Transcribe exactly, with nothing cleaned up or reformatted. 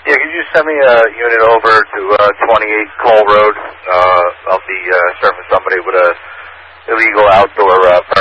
Yeah, could you send me a unit over to uh, twenty-eight Cole Road? Uh, I'll be uh, serving somebody with a illegal outdoor uh,